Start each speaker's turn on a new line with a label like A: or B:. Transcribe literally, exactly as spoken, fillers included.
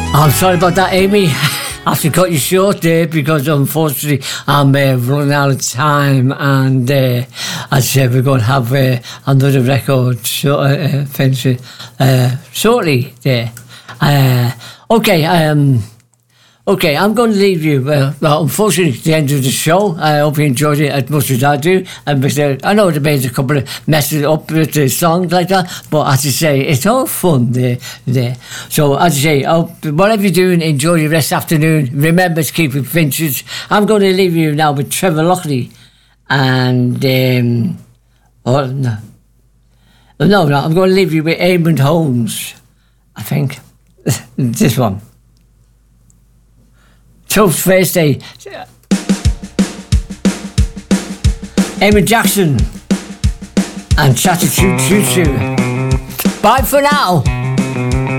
A: I'm sorry about that, Amy. I have to cut you short there because unfortunately I'm uh, running out of time, and uh, as I said, we're going to have uh, another record short, uh, finish, uh, shortly there. Uh, okay, um, okay, I'm going to leave you. Uh, well, unfortunately, it's the end of the show. I hope you enjoyed it as much as I do. And uh, I know there made a couple of messes up with the songs like that, but as I say, it's all fun there. there. So, as I say, I hope, whatever you're doing, enjoy your rest afternoon. Remember to keep it vintage. I'm going to leave you now with Trevor Lockley. And, um, oh, no. No, no, I'm going to leave you with Eamon Holmes, I think. This one. Tough first day. Amy Jackson and Chatter Choo Choo Choo. Bye for now.